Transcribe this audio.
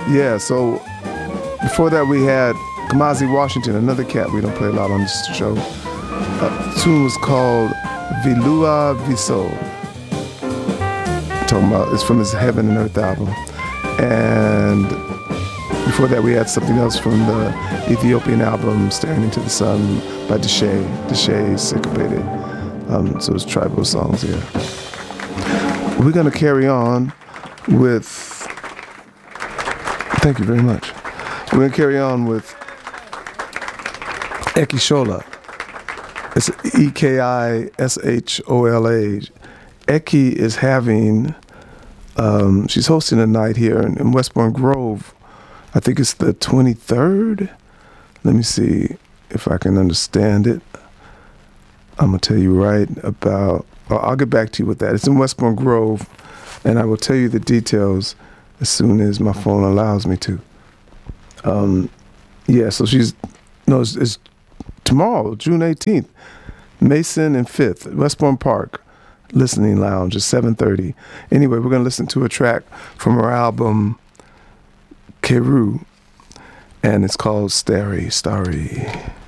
Yeah, so before that we had Kamasi Washington, another cat we don't play a lot on this show. The tune was called Vilua Viso. Talking about, it's from his Heaven and Earth album. And before that we had something else from the Ethiopian album Staring Into the Sun by Deshay. Deshay Syncopated. So it's tribal songs here. We're going to carry on with, thank you very much. We're going to carry on with Eki Shola. It's Ekishola. Eki is having, she's hosting a night here in Westbourne Grove. I think it's the 23rd. Let me see if I can understand it. I'm going to tell you right about, I'll get back to you with that. It's in Westbourne Grove, and I will tell you the details as soon as my phone allows me to. Yeah, so it's tomorrow, June 18th, Mason and 5th, Westbourne Park, Listening Lounge at 7:30. Anyway, we're going to listen to a track from her album, Keru, and it's called Starry.